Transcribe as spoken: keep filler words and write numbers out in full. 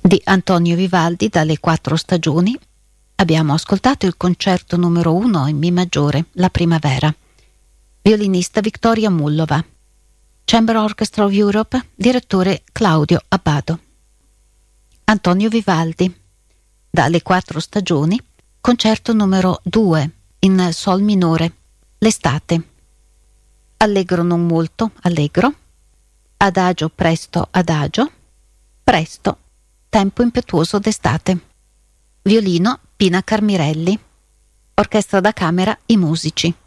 di Antonio Vivaldi dalle quattro stagioni. Abbiamo ascoltato il concerto numero uno in Mi maggiore, La primavera. Violinista Victoria Mullova. Chamber Orchestra of Europe, direttore Claudio Abbado. Antonio Vivaldi, dalle quattro stagioni, concerto numero due in Sol minore, L'estate. Allegro non molto, allegro. Adagio presto, adagio. Presto, tempo impetuoso d'estate. Violino Pina Carmirelli. Orchestra da camera I Musici.